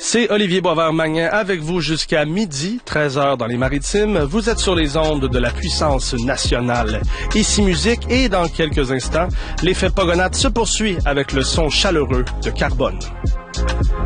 C'est Olivier Boisvert-Magnin avec vous jusqu'à midi, 13h dans les Maritimes. Vous êtes sur les ondes de la puissance nationale. Ici musique et dans quelques instants, l'effet Pogonade se poursuit avec le son chaleureux de Carbone.